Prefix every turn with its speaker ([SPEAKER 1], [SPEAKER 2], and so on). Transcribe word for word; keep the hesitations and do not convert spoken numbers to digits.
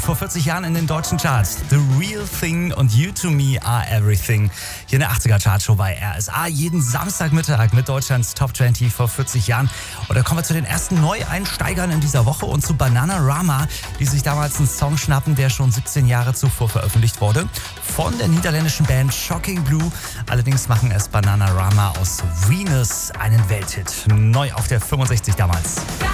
[SPEAKER 1] vor vierzig Jahren in den deutschen Charts. The Real Thing und You to Me Are Everything. Hier in der achtziger Chartshow bei R S A. Jeden Samstagmittag mit Deutschlands Top zwanzig vor vierzig Jahren. Und da kommen wir zu den ersten Neueinsteigern in dieser Woche und zu Bananarama, die sich damals einen Song schnappen, der schon siebzehn Jahre zuvor veröffentlicht wurde. Von der niederländischen Band Shocking Blue. Allerdings machen es Bananarama aus Venus einen Welthit. Neu auf der fünfundsechzig damals.